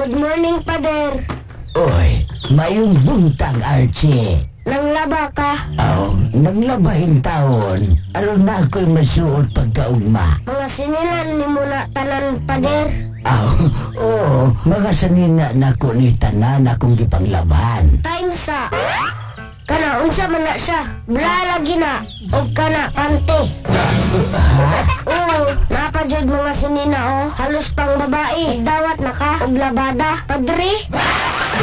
Good morning, Pader. Oy, mayong buntag, Archie. Nanglaba ka? Nanglabahin taon. Aron na ako'y masuot pagkaugma. Mga sinilan ni mo na tanan, Pader. Oo, mga sanina na ko ni tanan akong gipanglaban. Time sa. Kana, unsa man na siya. Bra lagi na. O kana, pante. Oo, napadyod mga sinina, Halos pang babae. Dawat na ka, og labada. Padre.